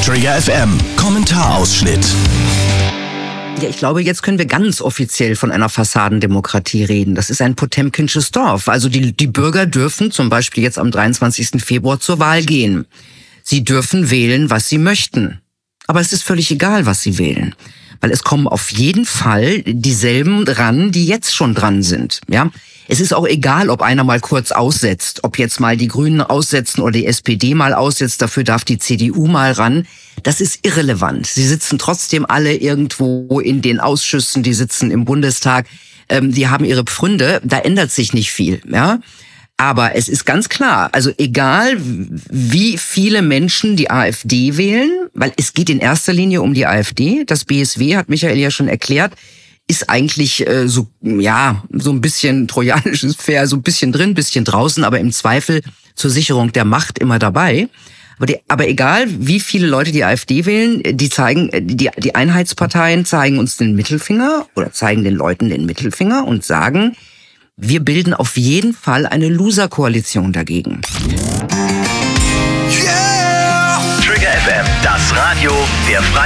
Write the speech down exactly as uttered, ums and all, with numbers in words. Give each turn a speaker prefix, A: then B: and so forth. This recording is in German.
A: Trigger F M, Kommentarausschnitt.
B: Ja, ich glaube, jetzt können wir ganz offiziell von einer Fassadendemokratie reden. Das ist ein Potemkinsches Dorf. Also die, die Bürger dürfen zum Beispiel jetzt am dreiundzwanzigsten Februar zur Wahl gehen. Sie dürfen wählen, was sie möchten. Aber es ist völlig egal, was sie wählen. Weil es kommen auf jeden Fall dieselben dran, die jetzt schon dran sind. Ja, es ist auch egal, ob einer mal kurz aussetzt, ob jetzt mal die Grünen aussetzen oder die S P D mal aussetzt, dafür darf die C D U mal ran. Das ist irrelevant. Sie sitzen trotzdem alle irgendwo in den Ausschüssen, die sitzen im Bundestag, ähm, die haben ihre Pfründe, da ändert sich nicht viel, ja. Aber es ist ganz klar, also egal wie viele Menschen die AfD wählen, weil es geht in erster Linie um die AfD, das B S W, hat Michael ja schon erklärt, ist eigentlich äh, so, ja, so ein bisschen trojanisches Pferd, so ein bisschen drin, bisschen draußen, aber im Zweifel zur Sicherung der Macht immer dabei. Aber, die, aber egal, wie viele Leute die AfD wählen, die zeigen, die, die Einheitsparteien zeigen uns den Mittelfinger oder zeigen den Leuten den Mittelfinger und sagen, wir bilden auf jeden Fall eine Loser-Koalition dagegen.
A: Yeah! Trigger F M, das Radio der Freien